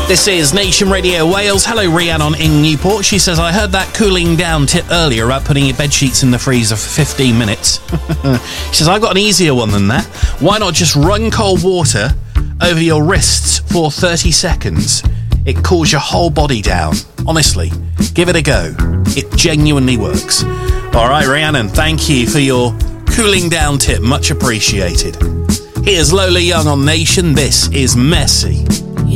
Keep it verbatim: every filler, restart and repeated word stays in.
This is Nation Radio Wales. Hello, Rhiannon in Newport. She says, I heard that cooling down tip earlier about putting your bed sheets in the freezer for fifteen minutes. She says, I've got an easier one than that. Why not just run cold water over your wrists for thirty seconds? It cools your whole body down. Honestly, give it a go. It genuinely works. All right, Rhiannon, thank you for your cooling down tip. Much appreciated. Here's Lola Young on Nation. This is Messy.